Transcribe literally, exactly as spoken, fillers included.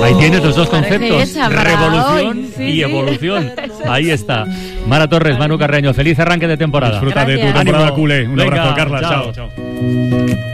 Ahí tienes los dos conceptos, revolución hoy. Sí, y sí. evolución. Ahí está. Mara Torres, Manu Carreño, feliz arranque de temporada. Disfruta de tu Gracias. temporada Ánimo. culé. Un Venga, abrazo, Carla. chao. Chao, chao.